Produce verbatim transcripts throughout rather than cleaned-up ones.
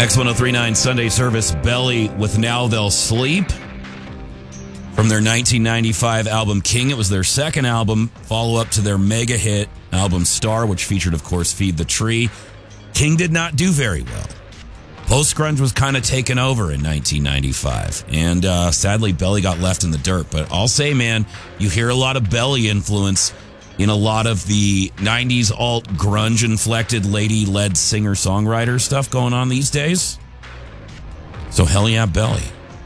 X ten thirty-nine Sunday Service, Belly with Now They'll Sleep. From their nineteen ninety-five album King. It was their second album, follow-up to their mega hit album Star, which featured, of course, Feed the Tree. King did not do very well. Post-grunge was kind of taken over in nineteen ninety-five. And uh, sadly, Belly got left in the dirt. But I'll say, man, you hear a lot of Belly influence in a lot of the nineties alt grunge-inflected lady-led singer-songwriter stuff going on these days. So hell yeah, Belly.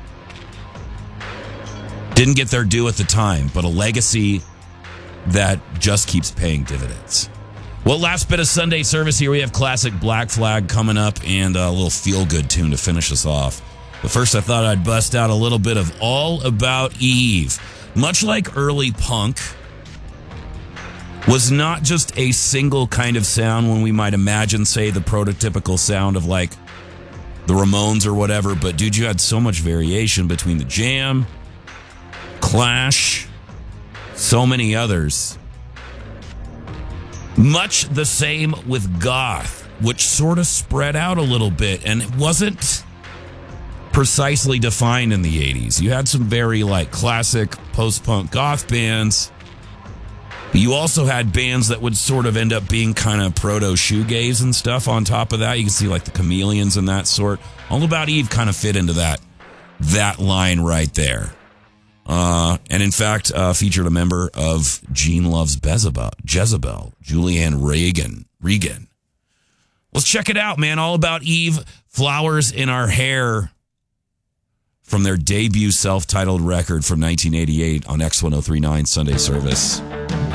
Didn't get their due at the time, but a legacy that just keeps paying dividends. Well, last bit of Sunday service here. We have classic Black Flag coming up and a little feel-good tune to finish us off. But first, I thought I'd bust out a little bit of All About Eve. Much like early punk was not just a single kind of sound when we might imagine, say, the prototypical sound of like the Ramones or whatever, but dude, you had so much variation between the Jam, Clash, so many others. Much the same with goth, which sort of spread out a little bit and it wasn't precisely defined in the eighties. You had some very like classic post-punk goth bands. But you also had bands that would sort of end up being kind of proto-shoegaze and stuff on top of that. You can see like the Chameleons and that sort. All About Eve kind of fit into that, that line right there. Uh, and in fact, uh, featured a member of Gene Loves Jezebel, Jezebel, Julianne Regan. Regan. Let's check it out, man. All About Eve, Flowers in Our Hair, from their debut self-titled record from nineteen eighty-eight on X ten thirty-nine Sunday Service.